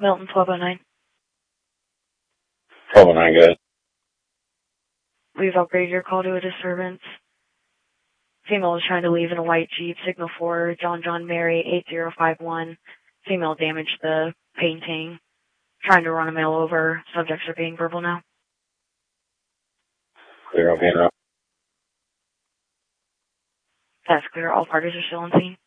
Milton 1209. 1209, good. We've upgraded your call to a disturbance. Female is trying to leave in a white Jeep, signal 4, John Mary 8051. Female damaged the painting. Trying to run a male over. Subjects are being verbal now. Clear, okay, now. That's clear. All parties are still on scene.